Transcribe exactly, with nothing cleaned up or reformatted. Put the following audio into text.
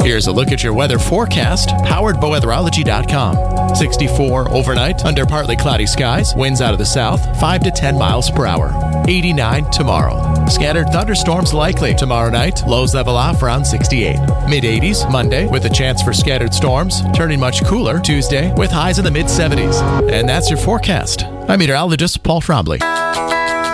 Here's a look at your weather forecast, powered by weatherology dot com. sixty-four overnight under partly cloudy skies, winds out of the south, five to ten miles per hour. eighty-nine tomorrow. Scattered thunderstorms likely tomorrow night, lows level off around sixty-eight. mid eighties Monday with a chance for scattered storms, turning much cooler Tuesday with highs in the mid seventies. And that's your forecast. I'm meteorologist Paul Trombley.